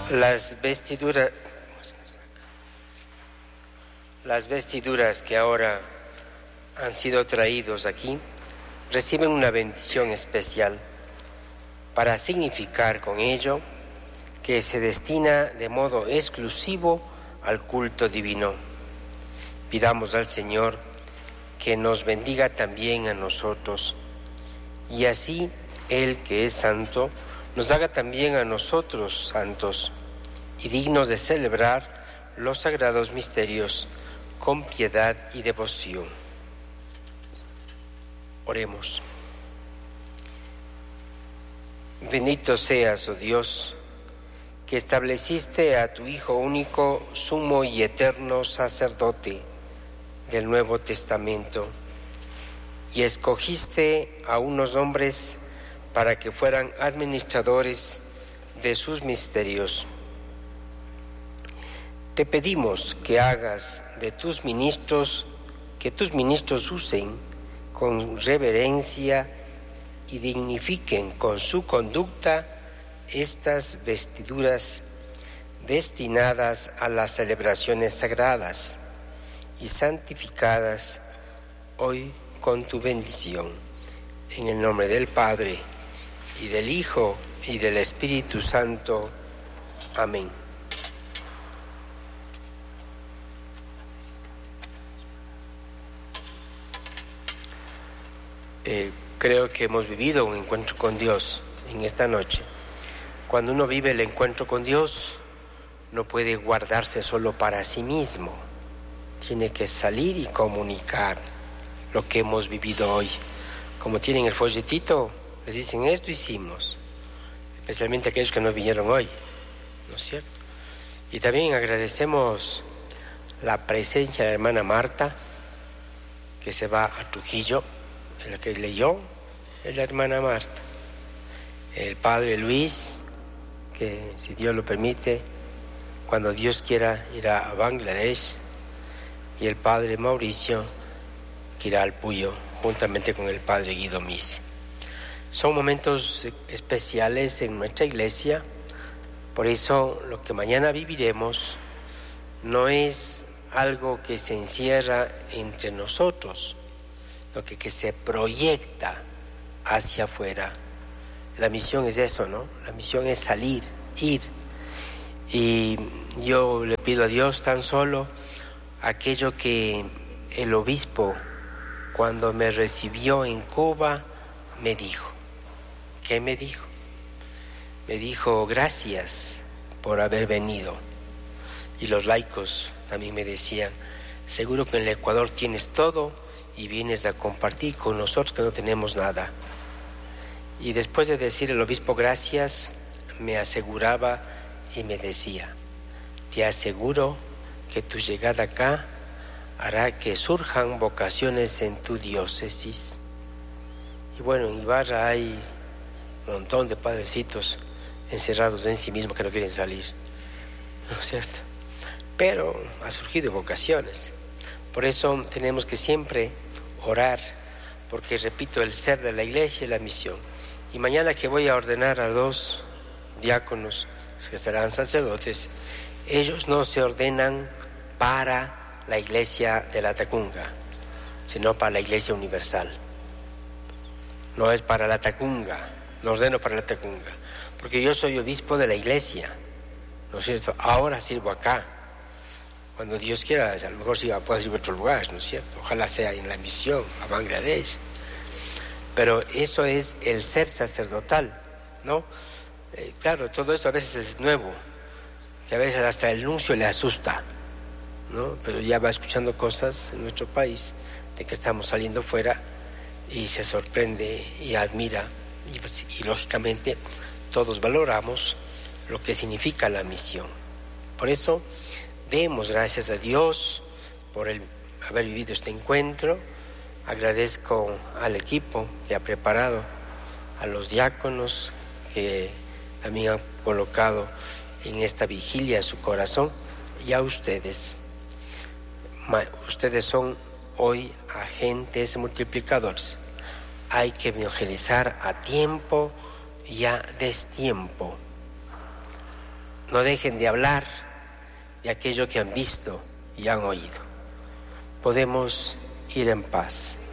Las vestiduras que ahora han sido traídos aquí reciben una bendición especial para significar con ello que se destina de modo exclusivo al culto divino. Pidamos al Señor que nos bendiga también a nosotros y así Él, que es santo, nos haga también a nosotros santos y dignos de celebrar los sagrados misterios con piedad y devoción. Oremos. Bendito seas, oh Dios, que estableciste a tu Hijo único, sumo y eterno sacerdote del Nuevo Testamento, y escogiste a unos hombres para que fueran administradores de sus misterios. Te pedimos que hagas de tus ministros, que tus ministros usen con reverencia y dignifiquen con su conducta estas vestiduras destinadas a las celebraciones sagradas y santificadas hoy con tu bendición. En el nombre del Padre, y del Hijo, y del Espíritu Santo. Amén. Creo que hemos vivido un encuentro con Dios en esta noche. Cuando uno vive el encuentro con Dios, no puede guardarse solo para sí mismo. Tiene que salir y comunicar lo que hemos vivido hoy. Como tienen el folletito, les dicen: esto hicimos, especialmente aquellos que no vinieron hoy, ¿no es cierto? Y también agradecemos la presencia de la hermana Marta, que se va a Trujillo. La que leyó es la hermana Marta. El padre Luis, que si Dios lo permite, cuando Dios quiera, irá a Bangladesh. Y el padre Mauricio, que irá al Puyo, juntamente con el padre Guido Mise. Son momentos especiales en nuestra iglesia. Por eso lo que mañana viviremos no es algo que se encierra entre nosotros, lo que se proyecta hacia afuera. La misión es eso, ¿no? La misión es salir, ir. Y yo le pido a Dios tan solo aquello que el obispo, cuando me recibió en Cuba, me dijo. ¿Qué me dijo? Me dijo: gracias por haber venido. Y los laicos también me decían: seguro que en el Ecuador tienes todo y vienes a compartir con nosotros que no tenemos nada. Y después de decir el obispo gracias, me aseguraba y me decía: te aseguro que tu llegada acá hará que surjan vocaciones en tu diócesis. Y bueno, en Ibarra hay un montón de padrecitos encerrados en sí mismos que no quieren salir, ¿no es cierto? Pero ha surgido vocaciones. Por eso tenemos que siempre orar, porque repito, el ser de la iglesia es la misión. Y mañana que voy a ordenar a 2 diáconos que serán sacerdotes, ellos no se ordenan para la iglesia de la Tacunga, sino para la iglesia universal. No es para la Tacunga, no ordeno para la Tacunga, porque yo soy obispo de la iglesia, ¿no es cierto? Ahora sirvo acá. Cuando Dios quiera, a lo mejor sí puedo ir a otros lugares, ¿no es cierto? Ojalá sea en la misión, a Bangladesh. Pero eso es el ser sacerdotal, ¿no? Claro, todo esto a veces es nuevo, que a veces hasta el nuncio le asusta, ¿no? Pero ya va escuchando cosas en nuestro país de que estamos saliendo fuera y se sorprende y admira. Y lógicamente todos valoramos lo que significa la misión. Por eso demos gracias a Dios por haber vivido este encuentro. Agradezco al equipo que ha preparado, a los diáconos que también han colocado en esta vigilia su corazón, y a ustedes. Ustedes son hoy agentes multiplicadores. Hay que evangelizar a tiempo y a destiempo. no dejen de hablar de aquello que han visto y han oído. Podemos ir en paz.